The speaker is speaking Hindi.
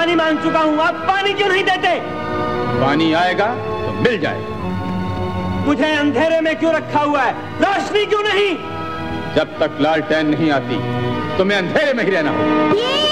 पानी मांग चुका हूँ, आप पानी क्यों नहीं देते? पानी आएगा तो मिल जाएगा। मुझे अंधेरे में क्यों रखा हुआ है? रोशनी क्यों नहीं? जब तक लालटेन नहीं आती तुम्हें अंधेरे में ही रहना होगा।